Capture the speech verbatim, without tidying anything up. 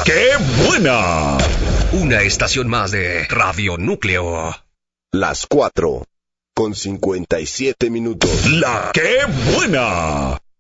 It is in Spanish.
La que buena. Una estación más de Radio Núcleo. Las cuatro, con cincuenta y siete minutos. La que buena.